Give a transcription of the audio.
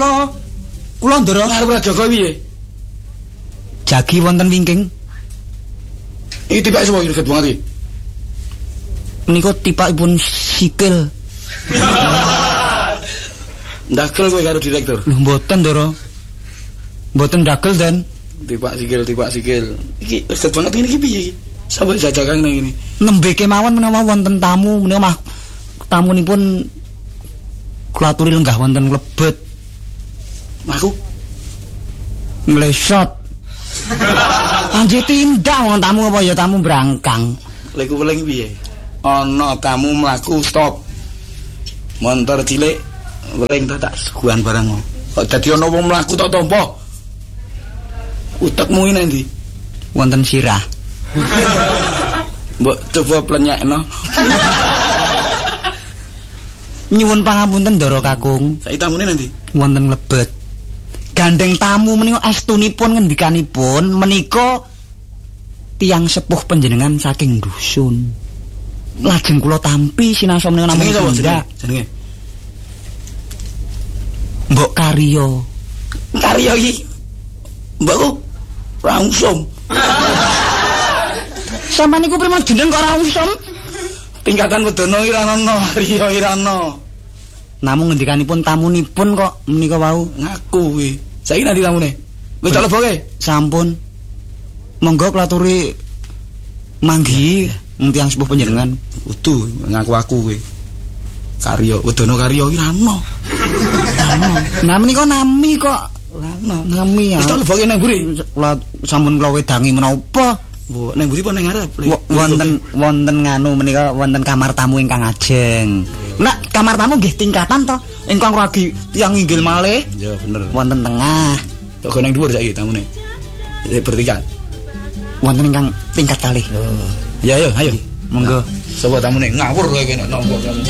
Kula ndoro arep jaga piye? Jagi wonten wingking. Iki tiba sapa iki banget iki? Menika tipakipun sikil. Ndagel kowe karo direktur. Lho mboten ndoro. Mboten ndagel den. Tipak sikil. Iki set banget ini iki piye iki? Sampai jajakan nang ngene. Nembe kemawon menawa wonten tamu menawa tamunipun kula aturi lenggah wonten klebet. Aku Mlesot. Anjir tindak wong tamu apa ya tamu brangkang. lek weling piye? Ana tamu mlaku stop. Montor cilik weling tak suguhan barang. Kok dadi ana wong mlaku tok tampa. Utekmu iki ndi? Wonten sirah. Mbok coba plenyekno. Nyuwun pangapunten Ndara Kakung. Saiki tamune ndi? Wonten lebet. Gandeng tamu menika astunipun ngendikanipun menika tiyang sepuh panjenengan saking dusun. Lajeng kula tampi sinasa menika namung jenenge. Mbok Karya. Karya iki. Mbokku ora usum. Sampeyan niku pripun jeneng kok ora usum? Tingkatan wedono iki ora ana, Karya iki ora ana. Namung ngendikanipun tamunipun kok menika wau Ngaku kuwi. Saiki nanti tamune. Wis tak leboke. sampun. Monggo kula aturi manggi tiyang sepuh panjenengan. Udu ngaku aku kuwi. Karya wedono Karya iki ora ana. Nah menika nami kok. Nami ya. Wis tak leboke nang mburi. Kula sampun kula wedangi menapa? Nang mburi apa nang ngarep? Wonten nganu menika wonten kamar tamu ingkang ajeng. Nek kamar tamu nggih tingkatan to. Ingkang ragi tiyang inggil malih. Ya bener. Wonten tengah. Kok nang dhuwur saiki tamune. Bertingkat. Wonten ingkang tingkat kalih. Ya ayo. Monggo. Sapa tamune ngawur kowe kene nopo kamu.